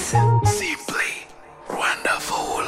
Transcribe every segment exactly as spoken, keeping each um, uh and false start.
Simply wonderful.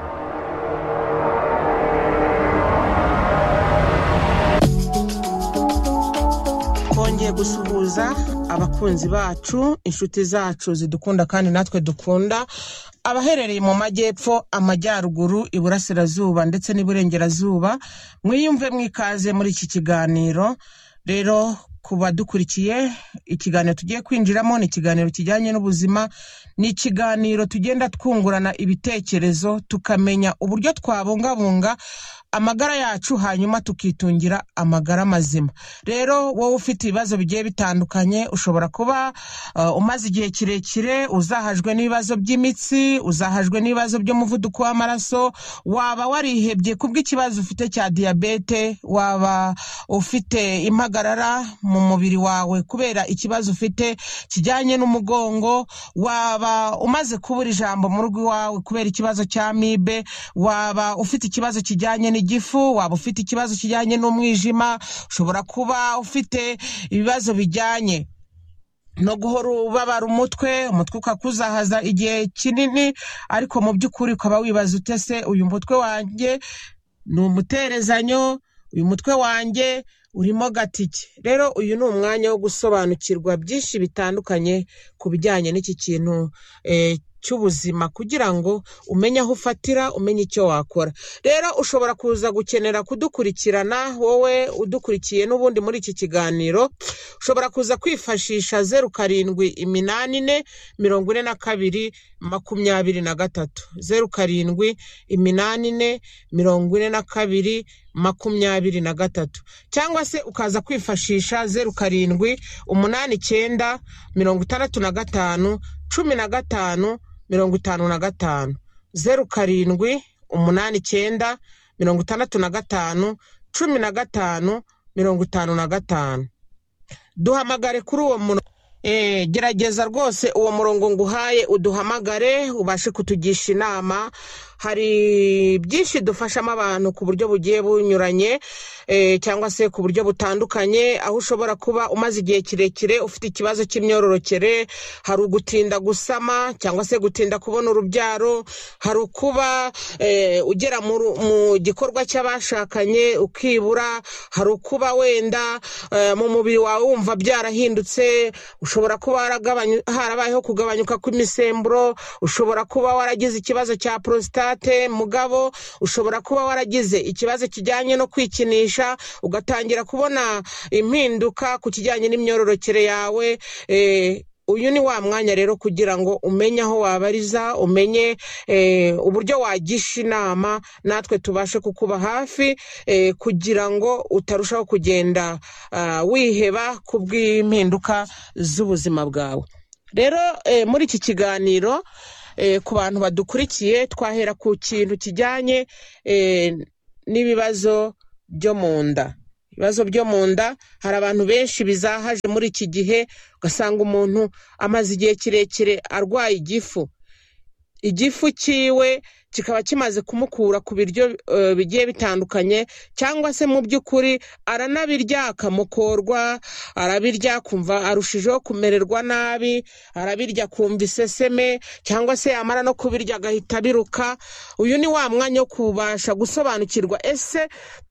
Kongeye gusuhuza abakunzi bacu, inshuti zacu zidukunda kandi natwe dukunda, abaherereye mu majyepfo, amajyaruguru, iburasirazuba ndetse n'iburengerazuba, mwiyumve mwikaze muri iki kiganiro. Rero kuba dukurikiye ikiganiro tugiye kwinjiramo, ni ikiganiro kijyanye n'ubuzima, ni ikiganiro tugenda twungurana ibitekerezo, tukamenya uburyo twabungabunga amagara yacu, hanyuma tukitungira amagara mazima. Rero wowe ufite ibibazo bigiye bitandukanye, ushobora kuba uh, umaze igihe kirekire uzahajwe n'ibibazo by'imitsi, uzahajwe n'ibibazo by'umuvuduko w'amaraso, waba warihebye kubw'ikibazo ufite cya diabete, waba ufite impagarara mu mubiri wawe kubera ikibazo ufite kijyanye n'umugongo, waba umaze kubura ijambo mu rugo iwawe kubera ikibazo cya amibe, waba ufite ikibazo kijyanye n'igifu, waba ufite ikibazo kijyanye n'umwijima, ushobora kuba ufite ibibazo bijyanye no guhora ubabara umutwe, umutwe ukakuzahaza igihe kinini, ariko mu by'ukuri ukaba wibaza utese uyu mutwe wanjye ni umuterezanyo, uyu mutwe wanjye urimo gatike. Rero uyu ni umwanya wo gusobanukirwa byinshi bitandukanye ku bijyanye n'iki kintu eh, cy'ubuzima, kugira ngo umenye aho ufatira, umenye icyo wakora. Rero ushobora kuza gukenera kudukurikirana, wowe udukurikiye n'ubundi muri iki kiganiro, ushobora kuza kwifashisha zeru karindwi iminani ine mirongo ine na kabiri makumyabiri na gatatu, zeru karindwi iminani ine mirongo ine na kabiri makumyabiri na gatatu, cyangwa se ukaza kwifashisha zeru karindwi umunani icyenda mirongo itandatu na gatanu cumi na gatanu mirongo itanu na gatanu, zeru karindwi umunani icyenda mirongo itandatu na gatanu cumi na gatanu mirongo itanu na gatanu. Duhamagare kuri uwo murongo. Eh, gerageza rwose uwo murongo nguhaye uduhamagare, ubashe kutugisha inama. Hari byinshi dufashamo abantu ku buryo bugiye bunyuranye, eh, cyangwa se ku buryo butandukanye, aho ushobora kuba umaze igihe kirekire ufite ikibazo cy'imyororokere, hari ugutinda gusama cyangwa se gutinda kubona urubyaro, hari ukuba eh, ugera mu, mu gikorwa cy'abashakanye ukibura, hari ukuba wenda eh, mu mubiri wawe wumva byarahindutse, ushobora kuba harabayeho kugabanyuka kw'imisemburo, ushobora kuba waragize ikibazo cya prostate mugabo, ushobora kuba waragize ikibazo kijyanye no kwikinisha, ugatangira kubona impinduka ku kijyanye n'imyororokere yawe. eh, uyu ni wa mwanya rero kugira ngo umenye aho wabariza, umenye eh, uburyo wagisha inama, natwe tubashe kukuba hafi eh, kugira ngo utarushaho kugenda uh, wiheba kubw'impinduka z'ubuzima bwawe. Rero eh, muri iki kiganiro eh, ku bantu badukurikiye, twahera ku kintu kijyanye eh, n'ibibazo byo mu nda. Ibibazo byo mu nda, hari abantu benshi bizahaje muri iki gihe, ugasanga umuntu amaze igihe kirekire arwaye igifu, igifu cyiwe kikaba kimaze kumukura ku biryo uh, bigiye bitandukanye, cyangwa se mu by'ukuri aranabirya akamukorwa, arabirya kumva arushijeho kumererwa nabi, arabirya kumva iseseme, cyangwa se amara no kubirya agahita biruka. Uyu ni wa mwanya wo kubasha gusobanukirwa, ese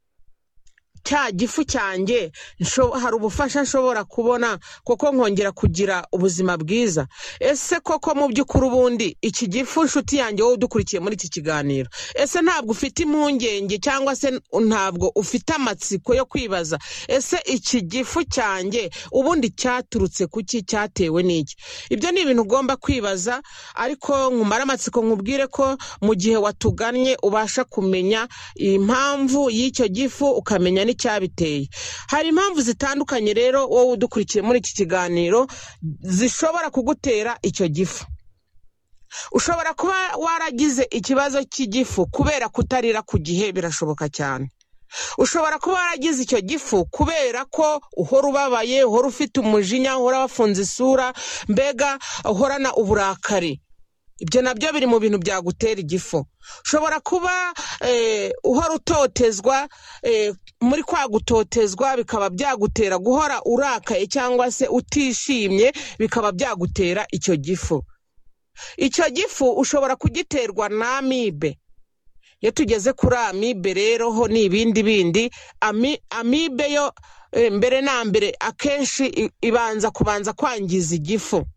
cya gifu cyanjye hari ubufasha nshobora kubona koko nkongera kugira ubuzima bwiza? Ese koko mu by'ukuri ubundi iki gifu, nshuti yanjye wowe udukurikiye muri iki kiganiro, ese ntabwo ufite impungenge cyangwa se ntabwo ufite amatsiko yo kwibaza, ese iki gifu cyanjye ubundi cyaturutse kuki, cyatewe n'iki? Ibyo ni ibintu ugomba kwibaza, ariko nkumara amatsiko nkubwire ko mu gihe watugannye ubasha kumenya impamvu y'icyo gifu, ukamenya cyabiteye. Hari impamvu zitandukanye rero wowe udukurikiye muri iki kiganiro zishobora kugutera icyo gifu. Ushobora kuba waragize ikibazo cy'igifu kubera kutarira ku gihe, birashoboka cyane. Ushobora kuba waragize icyo gifu kubera ko uhora ubabaye, uhora ufite umujinya, uhora wafunze isura, mbega uhorana uburakari. Ibyo nabyo biri mu bintu byagutera igifu. Ushobora kuba eh, uhora utotezwa, eh, muri kwa gutotezwa bikaba byagutera guhora urakaye cyangwa se utishimye, bikaba byagutera icyo gifu. icyo gifu ushobora kugiterwa na amibe. Iyo tugeze kuri amibe rero ho ni ibindi bindi. Ami, amibe yo e, mbere na mbere akenshi ibanza kubanza kwangiza igifu.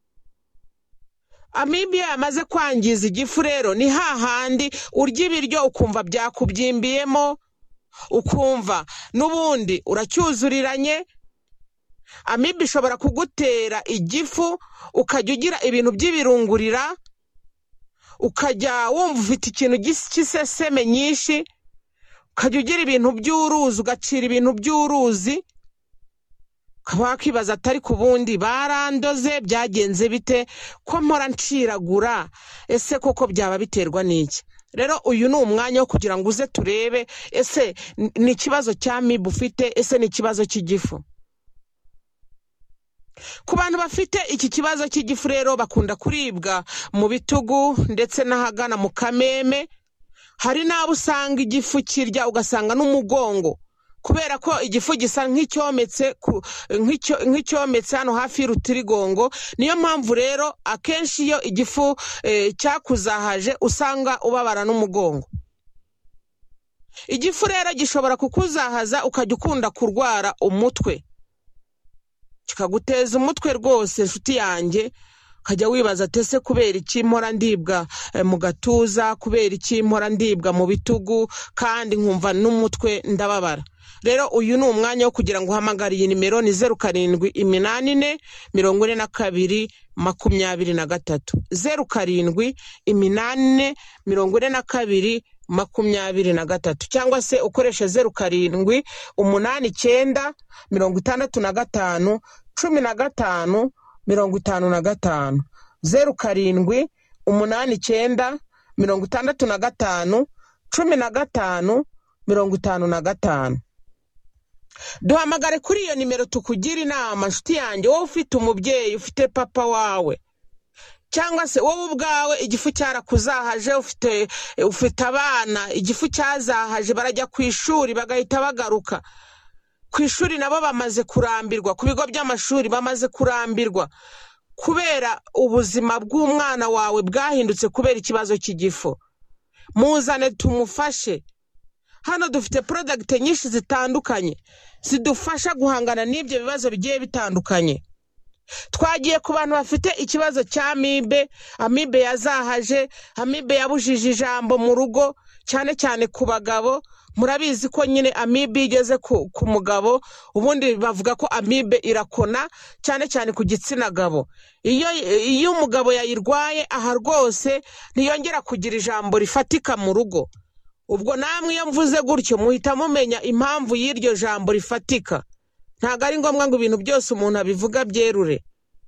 Amibe yamaze kwangiza igifu rero ni hahandi urya ibiryo ukumva byakubyimbiyemo, ukumva n'ubundi uracyuzuriranye. Amibe ishobora kugutera igifu ukajya ugira ibintu by'ibirungurira, ukajya wumva ufite ikintu cy'iseseme nyinshi, ukajya ugira ibintu by'uruzi, ugacira ibintu by'uruzi, ukaba wakibaza atari ku bundi barandoze byagenze bite ko mpora nciragura, ese koko byaba biterwa n'iki? Rero uyu ni umwanya wo kugira ngo uze turebe ese ni ikibazo cya amibe ufite, ese ni ikibazo cy'igifu. Ku bantu bafite iki kibazo cy'igifu rero bakunda kuribwa mu bitugu ndetse n'ahagana mu kameme. Hari n'abo usanga igifu kirya ugasanga n'umugongo, kubera ko igifu gisa nk'icyometse nk'icyometse hano hafi y'urutirigongo. Niyo mpamvu rero akenshi iyo igifu e, cyakuzahaje usanga ubabara n'umugongo. Igifu rero gishobora kukuzahaza ukajya ukunda kurwara umutwe, kikaguteza umutwe rwose nshuti yanjye, ukajya wibaza tese kubera iki mpora ndibwa e, mu gatuza, kubera iki mpora ndibwa mu bitugu kandi nkumva n'umutwe ndababara. Rero uyu ni umwanya wo kugira ngo uhamagare iyi nimero ni zeru karindwi iminani ine mirongo ine na kabiri makumyabiri na gatatu, zeru karindwi iminani ine mirongo ine na kabiri makumyabiri na gatatu, cyangwa se ukoresha zeru karindwi umunani icyenda mirongo itandatu na gatanu cumi na gatanu mirongo itanu na gatanu, zeru karindwi umunani icyenda mirongo itandatu na gatanu cumi na gatanu mirongo itanu na gatanu. Duhamagare kuri iyo nimero tukugira inama nshuti yanjye, wowe ufite umubyeyi, ufite papa wawe, cyangwa se wowe ubwawe igifu cyarakuzahaje, ufite ufite abana igifu cyazahaje, barajya ku ishuri bagahita bagaruka ku ishuri nabo bamaze kurambirwa, ku bigo by'amashuri bamaze kurambirwa kubera ubuzima bw'umwana wawe bwahindutse kubera ikibazo cy'igifu. Muzane tumufashe. Hano dufite product nyinshi zitandukanye zidufasha guhangana n'ibyo bibazo bigiye bitandukanye. Twagiye ku bantu bafite ikibazo cya amibe, amibe yazahaje, amibe yabujije ijambo mu rugo, cyane cyane ku bagabo. Murabizi ko nyine amibe igeze ku, ku mugabo, ubundi bavuga ko amibe irakona cyane cyane ku gitsina gabo. Iyo iyo umugabo yayirwaye aha rwose ntiyongera kugira ijambo rifatika mu rugo. Ubwo namwe iyo mvuze gutyo muhita mumenya impamvu y'iryo jambo rifatika. Ntago ari ngombwa ngo ibintu byose umuntu abivuga byerure.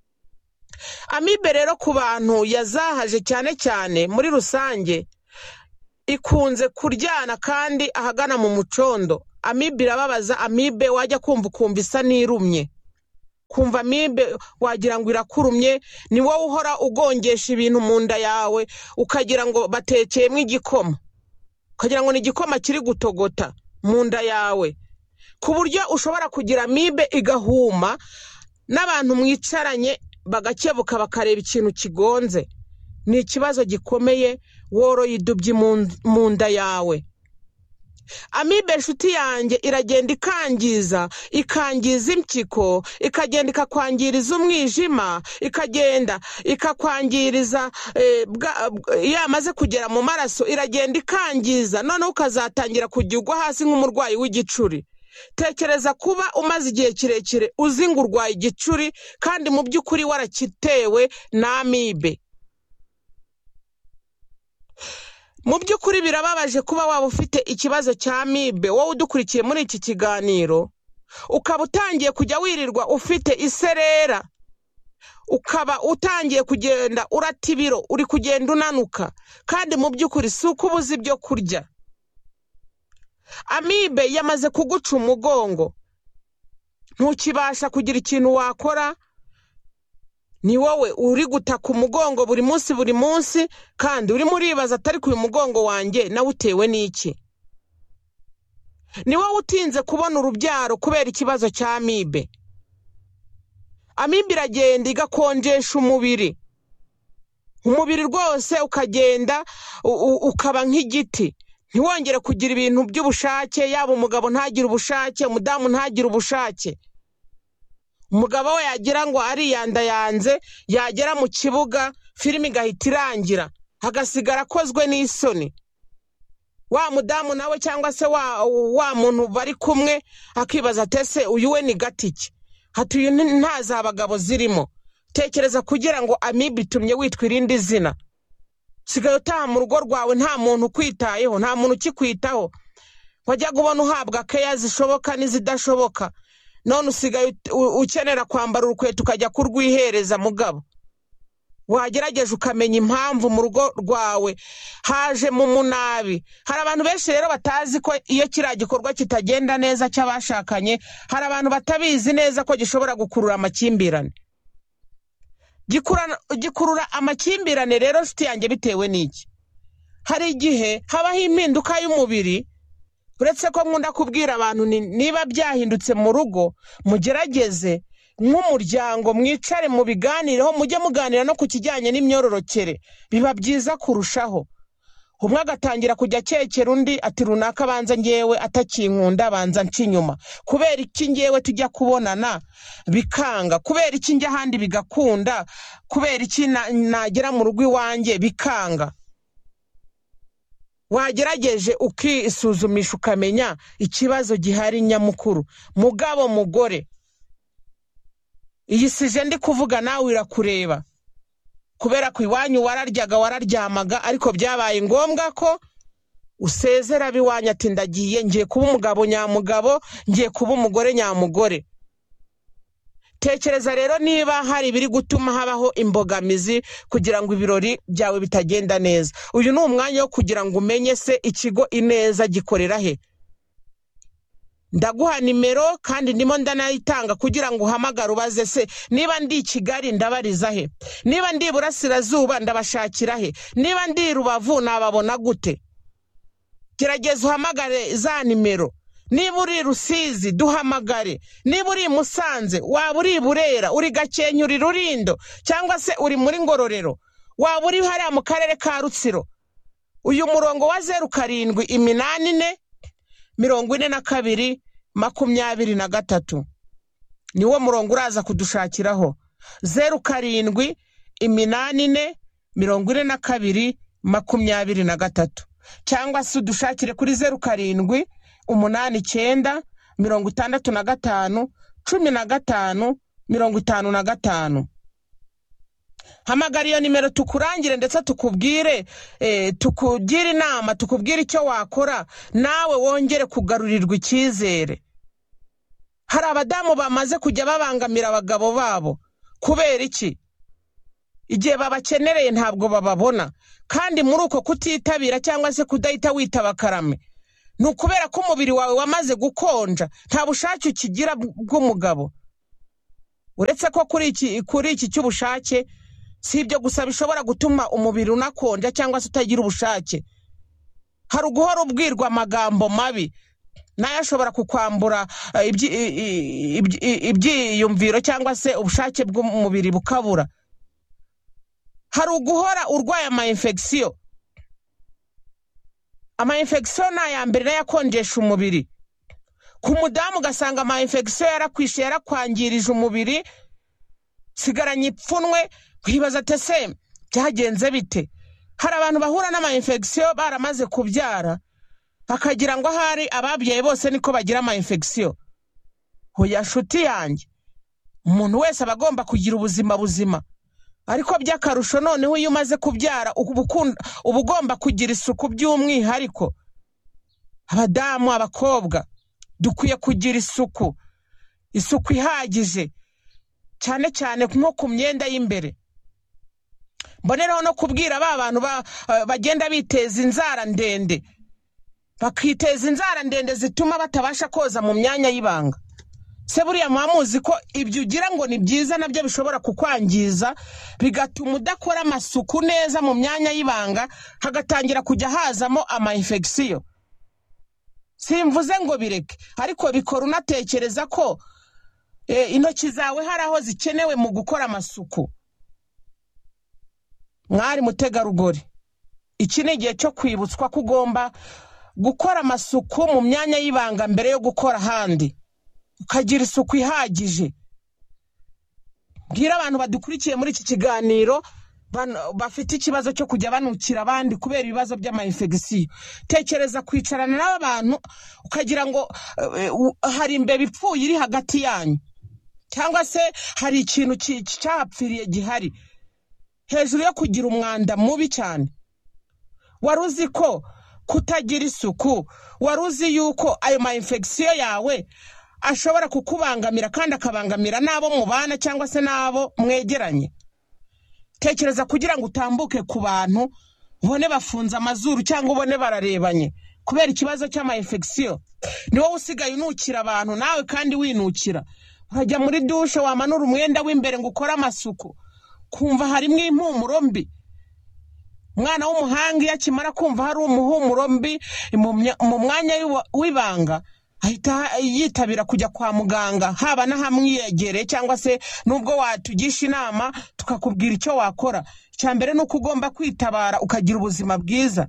Amibe rero ku bantu yazahaje cyane cyane muri rusange ikunze kuryana kandi ahagana mu mucondo. Amibe irababaza, amibe wajya kumva ukumva isa n'irumye, kumva amibe wagira ngo irakurumye, ni wowe uhora ugongesha ibintu mu nda yawe ukagira ngo batekeyemo igikoma, ukagira ngo ni igikoma kiri gutogota mu nda yawe, ku buryo ushobora kugira amibe igahuma n'abantu mwicaranye bagakebuka bakareba ikintu kigonze. Ni ikibazo gikomeye, woroye idubyi mu nda yawe. Amibe nshuti yanjye iragenda ikangiza, ikangiza impyiko, ikagenda ikakwangiriza umwijima, ikagenda ikakwangiriza e, iyo yamaze kugera mu maraso iragenda ikangiza, none ukazatangira kujya ugwa hasi nk'umurwayi w'igicuri. Tekereza kuba umaze igihe kirekire uzi ngo urwaye igicuri kandi mu by'ukuri warakitewe na amibe. Mu by'ukuri birababaje kuba waba ufite ikibazo cya amibe, wowe udukurikiye muri iki kiganiro ukaba utangiye kujya wirirwa ufite iserera, ukaba utangiye kugenda urata ibiro, uri kugenda unanuka, kandi mu by'ukuri si uko ubuze ibyo kurya. Amibe yamaze kuguca umugongo, ntukibasha kugira ikintu wakora, ni wowe uri gutaka umugongo buri munsi buri munsi, kandi urimo uribaza atari ku mugongo wanjye nawe utewe n'iki. Ni wowe utinze kubona urubyaro kubera ikibazo cya amibe. Amibe iragenda igakonjesha umubiri, umubiri rwose ukagenda ukaba nk'igiti, ntiwongere kugira ibintu by'ubushake, yaba umugabo ntagire ubushake, umudamu ntagire ubushake. Umugabo we yagira ngo ariyandayanze, yagera mu kibuga filime igahita irangira, hagasigara akozwe n'isoni. Wa mudamu nawe cyangwa se wa, wa muntu bari kumwe akibaza atese uyu we ni gatiki, hati uyu ntaza abagabo zirimo. Tekereza kugira ngo amibe itumye witwa irindi zina. Sigaye utaha mu rugo rwawe nta muntu kwitayeho, nta muntu ukikwitaho. Wajya kubona uhabwa keya zishoboka n'izidashoboka, none usigaye ukenera kwambara urukweto ukajya kurwihereza mugabo. Wagerageje ukamenya impamvu mu rugo rwawe haje mu munabi. Hari abantu benshi rero batazi ko iyo kiriya gikorwa kitagenda neza cy'abashakanye, hari abantu batabizi neza ko gishobora gukurura amakimbirane. Gikurura, gikurura amakimbirane rero nshuti yanjye bitewe n'iki? Hari igihe habaho impinduka y'umubiri. Uretse ko nkunda kubwira abantu niba byahindutse mu rugo, mugerageze nk'umuryango mwicare mu biganireho, mujye muganira no ku kijyanye n'imyororokere, biba byiza kurushaho. Umwe agatangira kujya cyekera undi ati runaka banza ngewe atakinkunda banza nci nyuma, kubera iki ngewe tujya kubonana bikanga, kubera iki njya handi bigakunda, kubera iki nagera mu rugo iwanjye bikanga. Wagerageje ukisuzumisha ukamenya ikibazo gihari nyamukuru. Mugabo mugore, iyi sije ndi kuvuga nawe irakureba, kubera ko iwanyu wararyaga wararyamaga, ariko byabaye ngombwa ko usezera biwanyu ati ndagiye ngiye kuba umugabo nyamugabo, ngiye kuba umugore nyamugore. Tekereza rero niba hari biri gutuma habaho imbogamizi kugira ngo ibirori byawe bitagenda neza. Uyu ni umwanya wo kugira ngo umenye se ikigo Ineza gikorera he. Ndaguha nimero kandi ndimo ndanayitanga kugira ngo uhamagare ubaze se niba ndi Kigali ndabariza he, niba ndi Burasirazuba ndabashakira he, niba ndi Rubavu nababona gute. Gerageza uhamagare za nimero. Niba uri Rusizi duhamagare, niba uri Musanze, waba uri Burera, uri Gakenke, uri Rurindo, cyangwa se uri muri Ngororero, waba uri hariya mu karere ka Rutsiro, uyu murongo wa zeru karindwi iminani ine mirongo ine na kabiri makumyabiri na gatatu niwo murongo uraza kudushakiraho. Zeru karindwi iminani ine mirongo ine na kabiri makumyabiri na gatatu, cyangwa se udushakire kuri zeru karindwi umunani icyenda mirongo itandatu na gatanu cumi na gatanu mirongo itanu na gatanu. Hamagara iyo nimero tukurangire ndetse tukubwire eh, tukugire inama, tukubwire icyo wakora nawe wongere kugarurirwa icyizere. Hari abadamu bamaze kujya babangamira abagabo babo. Kubera iki? Igihe babakenereye ntabwo bababona, kandi muri uko kutitabira cyangwa se kudahita witaba karame, nukubera ko umubiri wawe wamaze gukonja, nta bushake ukigira bw'umugabo. Uretse ko kuri iki kuri iki cy'ubushake si ibyo gusa bishobora gutuma umubiri unakonja cyangwa se utagira ubushake. Hari uguhora ubwirwa amagambo mabi, nayo ashobora kukwambura ibyiyumviro cyangwa se ubushake bw'umubiri bukabura. Hari uguhora urwaye ama infection. Ama infection na ya mbere yakonjesha umubiri. Ku mudamu gasanga ama infection yarakwishe yarakwangirije umubiri, sigaranye ipfunwe, kwibaza atese byagenze bite. Hari abantu bahura n'ama infection baramaze kubyara, bakagira ngo hari ababyeyi bose niko bagira ama infection. Hoya shuti yanjye, umuntu wese abagomba kugira ubuzima buzima, ariko by'akarusho noneho iyo umaze kubyara ubugomba kugira isuku by'umwihariko. Abadamu, abakobwa dukwiye kugira isuku, isuku ihagije, cyane cyane nko ku myenda y'imbere. Mboneraho no kubwira ba bantu bagenda biteza inzara ndende, bakiteza inzara ndende zituma batabasha koza mu myanya y'ibanga. Se buriya mwamuzi ko ibyo ugira ngo ni byiza nabyo bishobora kukwangiza, bigatuma udakora amasuku neza mu myanya y'ibanga, hagatangira kujya hazamo ama infection. Simvuze ngo bireke, ariko bikora unatekereza ko e, intoki zawe hari aho zikenewe mu gukora amasuku. mwari mutegarugori, iki ni igihe cyo kwibutswa ko ugomba gukora amasuku mu myanya y'ibanga mbere yo gukora ahandi, ukagira isuku ihagije. Bwira abantu badukurikiye muri iki kiganiro bafite ikibazo cyo kujya banukira abandi kubera ibibazo by'amayinfegisiyo. Tekereza kwicarana n'abantu ukagira ngo uh, hari imbeba ipfuye iri hagati yanyu, cyangwa se hari ikintu cyahapfiriye gihari, hejuru yo kugira umwanda mubi cyane. Waruzi ko kutagira isuku, waruzi yuko ayo mayinfegisiyo yawe ashobora kukubangamira kandi akabangamira nabo mubana cyangwa se nabo mwegeranye. Tekereza kugira ngo utambuke ku bantu ubone bafunze amazuru cyangwa ubone bararebanye kubera ikibazo cy'amayinfegisiyo. Ni wowe usigaye unukira abantu nawe kandi winukira. Urajya muri dushe wamanura umwenda w'imbere ngo ukore amasuku, kumva harimo impumuro mbi. Umwana w'umuhanga yakimara kumva hari umuhumuro mbi mu mwanya w'ibanga ahita yitabira kujya kwa muganga, haba n'ahamwiyegere cyangwa se nubwo watugisha inama tukakubwira icyo wakora. Cyambere nuko ugomba kwitabara ukagira ubuzima bwiza.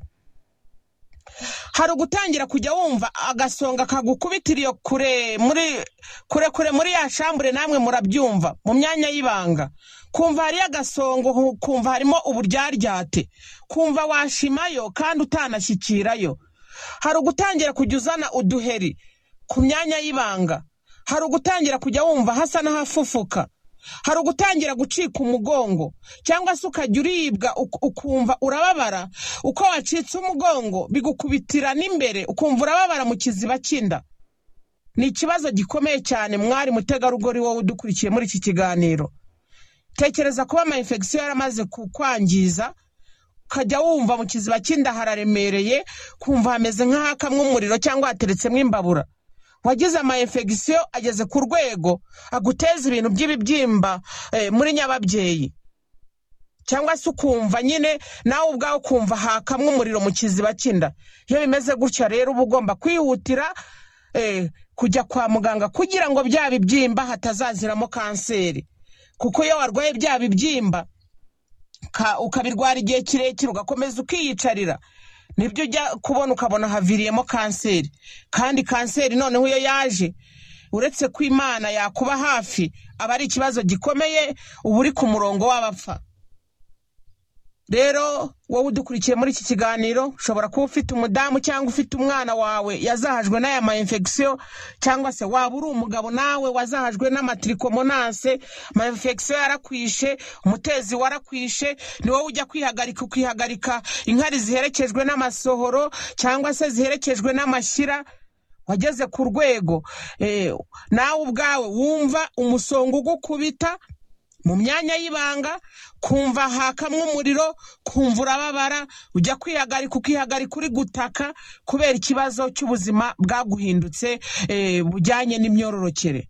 Hari ugutangira kujya wumva agasonga kagukubitiriye kure muri kure kure muri ya shambure, namwe murabyumva mu myanya y'ibanga. Kumva hari agasongo, kumva harimo uburyaryate, kumva washimayo kandi utanashyikirayo. Hari ugutangira kujya uzana uduheri ku myanya y'ibanga. Hari ugutangira kujya wumva hasa n'ahafufuka. Hari ugutangira gucika umugongo cyangwa se ukajya uribwa ukumva urababara. Uko wacitse umugongo bigukubitira n'imbere ukumva urababara mu kiziba cy'inda. Ni ikibazo gikomeye cyane mwari mutegarugori wowe udukurikiye muri iki kiganiro. Tekereza kuba amayinfegisiyo yaramaze kukwangiza, ukajya wumva mu kiziba cy'inda hararemereye, kumva hameze nk'ahakamwe umuriro cyangwa hateretsemo imbabura. Wagize amayinfegisiyo ageze ku rwego aguteza ibintu by'ibibyimba eh, muri nyababyeyi, cyangwa se ukumva nyine nawe ubwawe kumva hakamwe umuriro mu kiziba cy'inda. Iyo bimeze gutya rero uba ugomba kwihutira eh, kujya kwa muganga kugira ngo bya bibyimba hatazaziramo kanseri. Kuko iyo warwaye bya bibyimba ukabirwara igihe kirekire ugakomeza ukiyicarira, nibyo ujya kubona ukabona haviriyemo kanseri. Kandi kanseri noneho iyo yaje, uretse ko Imana yakuba hafi, aba ari ikibazo gikomeye, uba uri ku murongo w'abapfa. Rero wowe udukurikiye muri iki kiganiro ushobora kuba ufite umudamu cyangwa ufite umwana wawe yazahajwe n'aya mayinfegisiyo, cyangwa se waba uri umugabo nawe wazahajwe n'amatrikomonase, mayinfegisiyo yarakwishe, umutezi warakwishe. Ni wowe ujya kwihagarika ukihagarika inkari ziherekejwe n'amasohoro cyangwa se ziherekejwe n'amashyira. Wageze ku rwego eh, nawe ubwawe wumva umusongo ugukubita mu myanya y'ibanga, kumva hakamwe umuriro, kumva urababara, ujya kwihagarika ukihagarika uri gutaka kubera ikibazo cy'ubuzima bwaguhindutse eh, bujyanye n'imyororokere.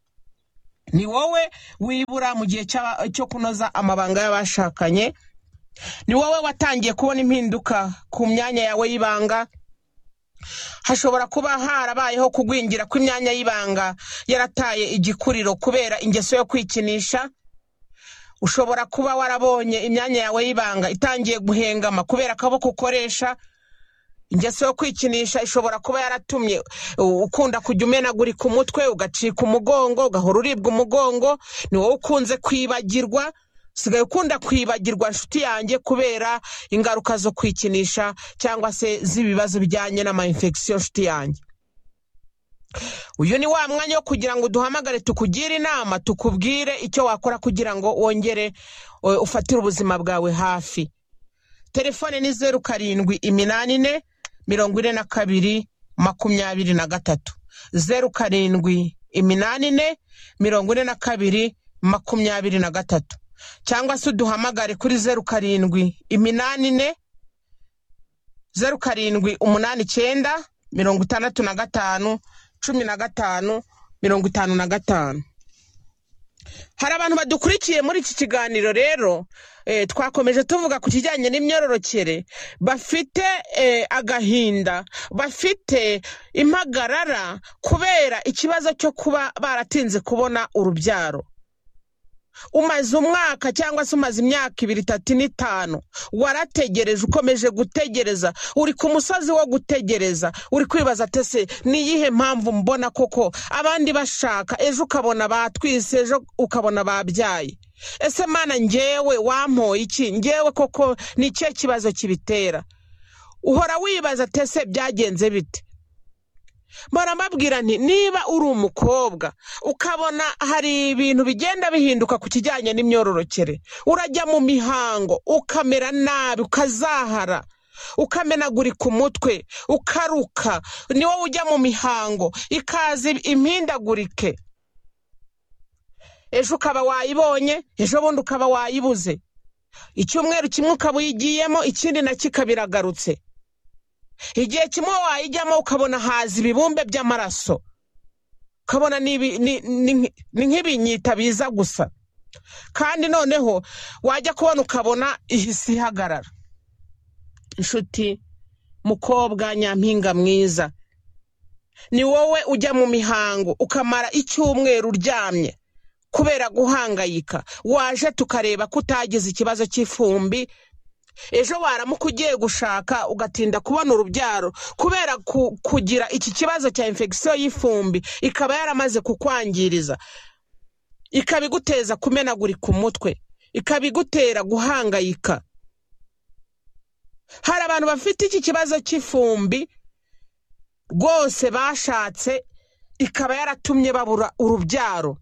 Ni wowe wibura mu gihe cyo kunoza amabanga y'abashakanye. Ni wowe watangiye kubona impinduka ku myanya yawe y'ibanga. Hashobora kuba harabayeho kugwingira kw'imyanya y'ibanga yarataye igikuriro kubera ingeso yo kwikinisha. Ushobora kuba warabonye imyanya yawe y'ibanga itangiye guhengama kubera akaboko ukoresha. Ingeso yo kwikinisha ishobora kuba yaratumye ukunda kujya umenagurika umutwe, ugacika umugongo, ugahora uribwa umugongo. Ni wowe ukunze kwibagirwa, sigaye ukunda kwibagirwa nshuti yanjye kubera ingaruka zo kwikinisha cyangwa se z'ibibazo bijyanye n'amayinfegisiyo nshuti yanjye. Uyu ni wa mwanya wo kugira ngo duhamagare tukugire inama, tukubwire icyo wakora kugira ngo wongere ufatire ubuzima bwawe hafi. Telefone ni zeru karindwi iminani ine mirongo ine na kabiri makumyabiri na gatatu, zeru karindwi iminani ine mirongo ine na kabiri makumyabiri na gatatu, cyangwa se uduhamagare kuri zeru karindwi iminani ine zeru karindwi umunani icyenda mirongo itandatu na gatanu cumi na gatanu mirongo itanu na gatanu. Hari abantu badukurikiye muri iki kiganiro rero eh, twakomeje tuvuga ku kijyanye n'imyororokere, bafite eh, agahinda, bafite impagarara kubera ikibazo cyo kuba baratinze kubona urubyaro. umaze umwaka cyangwa se umaze imyaka ibiri itatu n'itanu warategereje ukomeje gutegereza uri ku musozi wo gutegereza uri kwibaza tese niyihe mpamvu mbona koko abandi bashaka ejo ukabona batwise ejo ukabona babyaye ese mana ngewe wampoye iki ngewe koko ni cye kibazo kibitera uhora wibaza tese byagenze bite Mbona mbabwira nti niba uri umukobwa ukabona hari ibintu bigenda bihinduka ku kijyanye n'imyororokere urajya mu mihango ukamera nabi ukazahara ukamenagurika umutwe ukaruka ni wowe ujya mu mihango ikazi impindagurike ejo ukaba wayibonye ejo bundi ukaba wayibuze icyumweru kimwe ukaba uyigiyemo ikindi na kikabiragarutse igihe kimwe wayijyamo ukabona haza ibibumbe by'amaraso ukabona ni nk'ibinyita biza gusa kandi noneho wajya kubona ukabona ihisi ihagarara inshuti mukobwa nyampinga mwiza ni wowe ujya mu mihango ukamara icyumweru uryamye kubera guhangayika waje tukareba ko utagize ikibazo cy'ifumbi ejo waramuka ugiye gushaka ugatinda kubona urubyaro kubera kugira iki kibazo cya infection y'ifumbi ikaba yaramaze kukwangiriza ikabiguteza kumenagurika umutwe ikabigutera guhangayika hari abantu bafite iki kibazo cy'ifumbi rwose bashatse ikaba yaratumye babura urubyaro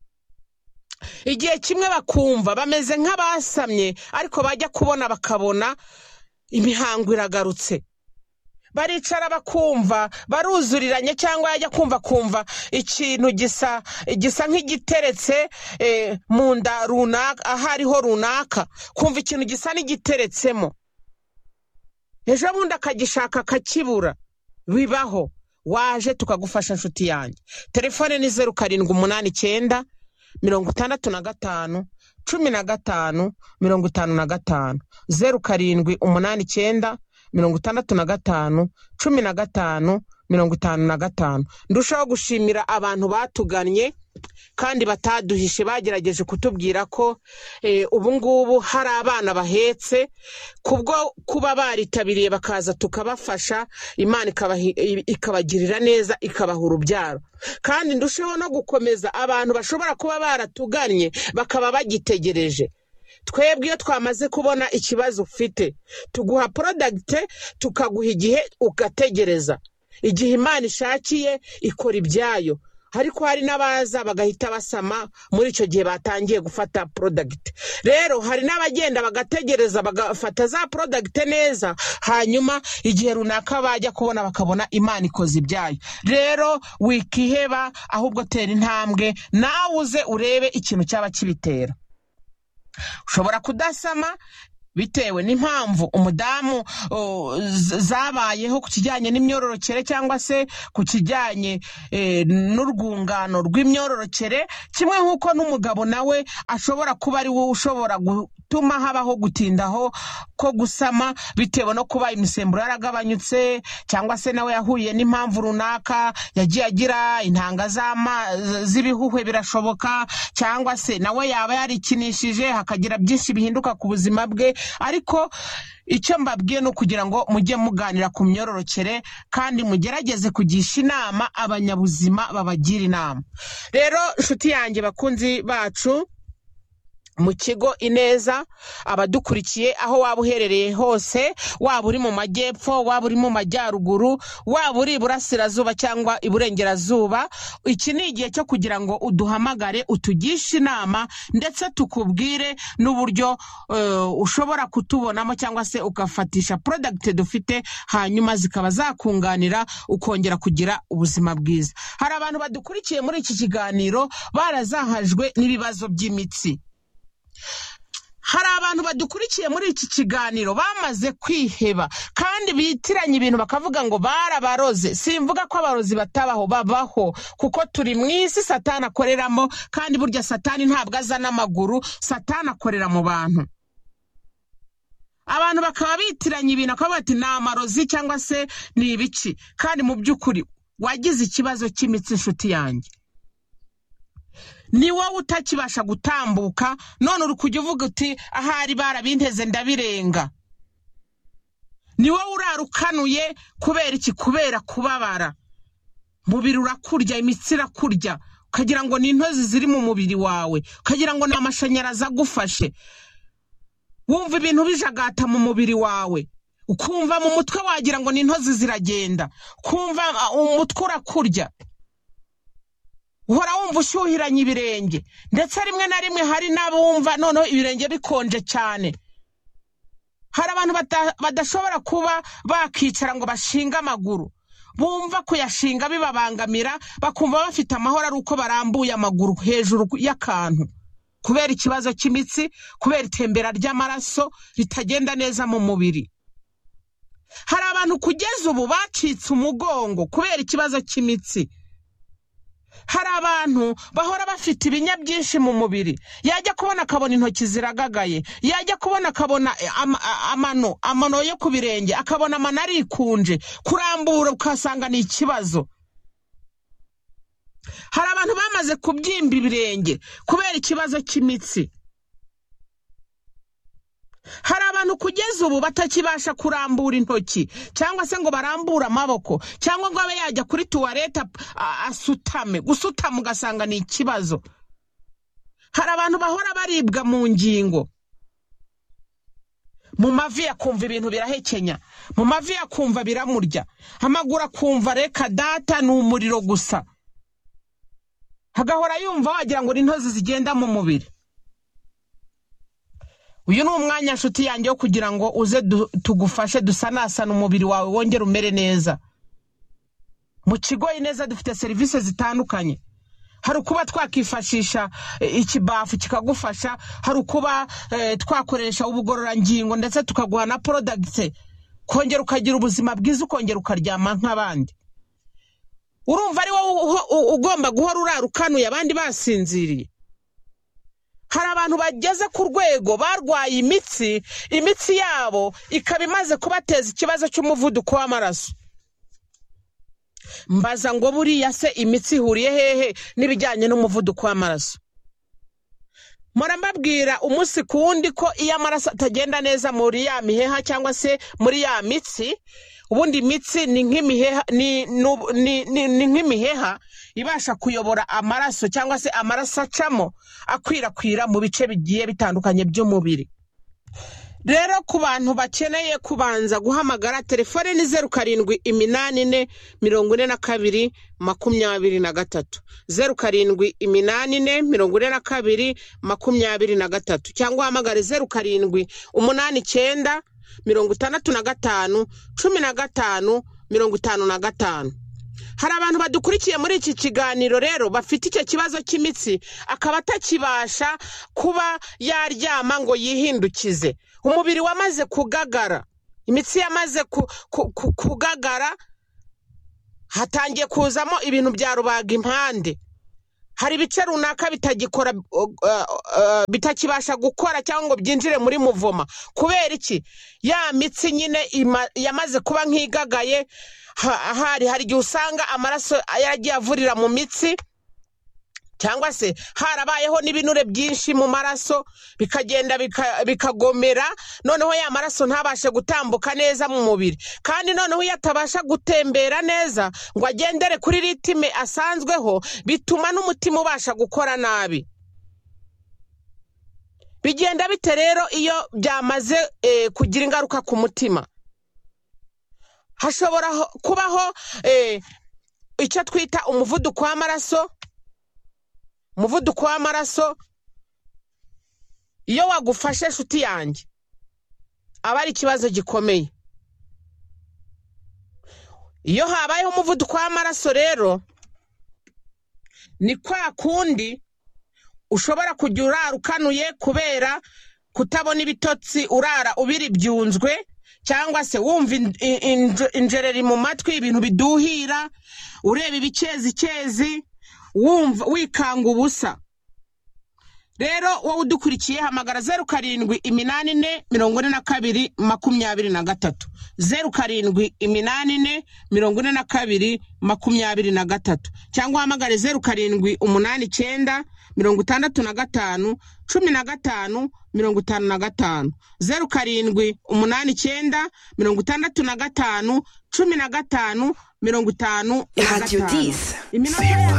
igihe kimwe bakumva bameze nk'abasamye ariko bajya kubona bakabona imihango iragarutse baricara bakumva baruzuriranye cyangwa yajya kumva kumva ikintu gisa gisa nk'igiteretse mu nda runaka ahariho runaka kumva ikintu gisa n'igiteretsemo ejo bundi akagishaka akakibura bibaho waje tukagufasha inshuti yanjye telefone ni zeru karindwi umunani icyenda mirongo itandatu na gatanu cumi na gatanu mirongo itanu na gatanu zeru karindwi umunani icyenda mirongo itandatu na gatanu cumi na gatanu mirongo itanu na gatanu ndushaho gushimira abantu batugannye kandi bataduhishe bagerageje kutubwira ko ubu ngubu hari abana bahetse kubwo kuba baritabiriye bakaza tukabafasha Imana ikabagirira neza ikabaha urubyaro kandi ndushaho no gukomeza abantu bashobora kuba baratugannye bakaba bagitegereje twebwe iyo twamaze kubona ikibazo ufite tuguha product tukaguha igihe ugategereza igihe Imana ishakiye ikora ibyayo ariko hari nabaza bagahita basama muri icyo gihe batangiye gufata product rero hari n'abagenda bagategereza bagafata za product neza hanyuma igihe runaka bajya kubona bakabona Imana ikoze ibyayo rero wikiheba ahubwo tera intambwe nawe uze urebe ikintu cyaba kibitera ushobora kudasama bitewe n'impamvu umudamu zabayeho ku kijyanye n'imyororokere cyangwa se ku kijyanye n'urwungano rw'imyororokere kimwe nk'uko n'umugabo nawe ashobora kuba ari wowe ushobora gutuma habaho gutindaho ko gusama bitewe no kuba imisemburo yaragabanyutse cyangwa se nawe yahuye n'impamvu runaka yagiye agira intanga z'ibihuhwe birashoboka cyangwa se nawe yaba yarikinishije hakagira byinshi bihinduka ku buzima bwe ariko icyo mbabwiye no kugira ngo mujye muganira ku myororokere kandi mugerageze kugisha inama abanyabuzima babagira inama rero inshuti yanjye bakunzi bacu mu kigo Ineza abadukurikiye aho waba uherereye hose waba uri mu majyepfo waba uri mu majyaruguru waba uri iburasirazuba cyangwa iburengerazuba iki ni igihe cyo kugira ngo uduhamagare utugishe inama ndetse tukubwire n'uburyo uh, ushobora kutubonamo cyangwa se ugafatisha product dufite hanyuma zikaba zakunganira ukongera kugira ubuzima bwiza hari abantu badukurikiye muri iki kiganiro barazahajwe n'ibibazo by'imitsi hari abantu badukurikiye muri iki kiganiro bamaze kwiheba kandi bitiranye ibintu bakavuga ngo barabaroze simvuga ko abarozi batabaho babaho kuko turi mu isi Satani akoreramo kandi burya Satani ntabwo azana amaguru Satani akorera mu bantu abantu bakaba bitiranye ibintu akavuga ati ni amarozi cyangwa se ni ibiki kandi mu by'ukuri wagize ikibazo cy'imitsi inshuti yanjye ni wowe utakibasha gutambuka none uri kujya uvuga uti ahari barabinteze ndabirenga. Ni wowe urarukanuye kubera iki? Kubera kubabara. Mubiri urakurya, imitsi irakurya, ukagira ngo ni intozi ziri mu mubiri wawe, ukagira ngo ni amashanyarazi agufashe. Wumva ibintu bijagata mu mubiri wawe, ukumva mu mutwe wagira ngo ni intozi ziragenda, kumva umutwe urakurya, uhora wumva ushyuhiranye ibirenge, ndetse rimwe na rimwe hari n'abumva noneho ibirenge bikonje cyane. Hari abantu badashobora kuba bakicara ngo bashinga amaguru, bumva kuyashinga bibabangamira, bakumva bafite amahoro ari uko barambuye amaguru hejuru y'akantu, kubera ikibazo cy'imitsi, kubera itembera ry'amaraso ritagenda neza mu mubiri. Hari abantu kugeza ubu bacitse umugongo kubera ikibazo cy'imitsi. Hari abantu bahora bafite ibinya byinshi mu mubiri, yajya kubona akabona intoki ziragagaye, yajya kubona akabona amano amano yo ku birenge, akabona amano arikunje, kurambura ukasanga ni ikibazo. Hari abantu bamaze kubyimba ibirenge kubera ikibazo cy'imitsi. Hari abantu kugeza ubu batakibasha kurambura intoki cyangwa se ngo barambura amaboko, cyangwa ngo abe yajya kuri tuwarete asutame, gusutama ugasanga ni ikibazo. Hari abantu bahora baribwa mu ngingo, mu mavi akumva ibintu birahekenya, mu mavi akumva biramurya, amaguru akumva reka data ni umuriro gusa, hagahora yumva wagira ngo ni intozi zigenda mu mubiri. Uyu ni umwanya nshuti yanjye wo kugira ngo uze tugufashe dusanasana umubiri wawe wongere umere neza. Mu kigo Ineza dufite serivisi zitandukanye. Hari ukuba twakifashisha ikibafu kikagufasha, hari ukuba eh, twakoresha ubugororangingo ndetse tukaguha na products kongera ukagira ubuzima bwiza, ukongera ukaryama nk'abandi. Urumva ari wowe ugomba guhora urarukanuye abandi basinziriye. Hari abantu bageze ku rwego barwaye imitsi, imitsi yabo ikaba imaze kubateza ikibazo cy'umuvuduko w'amaraso. Mbaza ngo buriya se imitsi ihuriye hehe n'ibijyanye n'umuvuduko w'amaraso? Mora mbabwira umunsi ku wundi ko iyo amaraso atagenda neza muri ya miheha cyangwa se muri ya mitsi, ubundi imitsi ni nk'imiheha ni ni nk'imiheha ibasha kuyobora amaraso cyangwa se amaraso acamo akwirakwira mu bice bigiye bitandukanye by'umubiri. Rero ku bantu bakeneye kubanza guhamagara, telefone ni zeru karindwi iminani ine mirongo ine na kabiri makumyabiri na gatatu, zeru karindwi iminani ine mirongo ine na kabiri makumyabiri na gatatu, cyangwa uhamagare zeru karindwi umunani icyenda mirongo itandatu na gatanu cumi na gatanu mirongo itanu na gatanu. Hari abantu badukurikiye muri iki kiganiro rero bafite icyo kibazo cy'imitsi, akaba atakibasha kuba yaryama ngo yihindukize. Umubiri wamaze kugagara, imitsi yamaze ku, ku, ku, kugagara, hatangiye kuzamo ibintu bya rubaga impande. Hari ibice runaka bitagikora uh, uh, bitakibasha gukora cyangwa ngo byinjire muri muvoma. Kubera iki? Ya mitsi nyine yamaze kuba nk'igagaye. Hari hari igihe usanga amaraso yaragiye avurira mu mitsi, cyangwa se harabayeho n'ibinure byinshi mu maraso bikagenda bikagomera, noneho ya maraso ntabashe gutambuka neza mu mubiri. Kandi noneho yatabasha gutembera neza ngo agendere kuri ritime asanzweho, bituma n'umutima ubasha gukora nabi. Bigenda bite rero iyo byamaze eh, kugira ingaruka ku mutima? Hashobora kubaho eh, icyo twita umuvuduko w'amaraso. Umuvuduko w'amaraso iyo wagufashe nshuti yanjye aba ari ikibazo gikomeye. Iyo habayeho umuvuduko w'amaraso rero ni kwa kundi ushobora kujya urarukanuye kubera kutabona ibitotsi, urara ubiri byunzwe, cyangwa se wumva injereri mu matwi, ibintu biduhira, ureba ibicezi cyezi, wumva wikanga ubusa. rero wowe udukurikiye hamagara zeru karindwi iminani ine mirongo ine na kabiri makumyabiri na gatatu zeru karindwi iminani ine mirongo ine na kabiri makumyabiri na gatatu cyangwa hamagare zeru karindwi umunani icyenda mirongo itandatu na gatanu cumi na gatanu mirongo itanu na gatanu zeru karindwi umunani icyenda mirongo itandatu na gatanu cumi na gatanu mirongo itanu na gatanu.